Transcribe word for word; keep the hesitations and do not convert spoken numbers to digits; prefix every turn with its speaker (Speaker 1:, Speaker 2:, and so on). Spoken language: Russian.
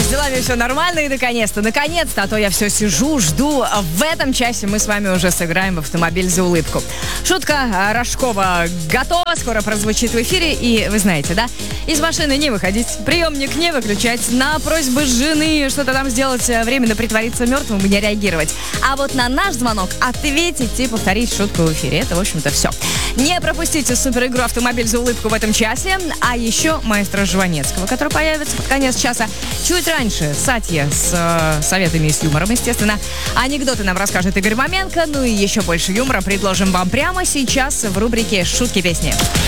Speaker 1: делами все нормально, и наконец-то, наконец-то, а то я все сижу, жду. В этом часе мы с вами уже сыграем в автомобиль за улыбку. Шутка Рожкова готова, скоро прозвучит в эфире, и вы знаете, да? Из машины не выходить, приемник не выключать, на просьбы жены что-то там сделать, временно притвориться мертвым и не реагировать. А вот на наш звонок ответить и повторить шутку в эфире. Это, в общем-то, все. Не пропустите суперигру «Автомобиль за улыбку» в этом часе, а еще маэстро Жванецкого, который появится под конец часа. Чуть раньше Сатья с э, советами и с юмором, естественно. Анекдоты нам расскажет Игорь Маменко, ну и еще больше юмора предложим вам прямо сейчас в рубрике «Шутки песни».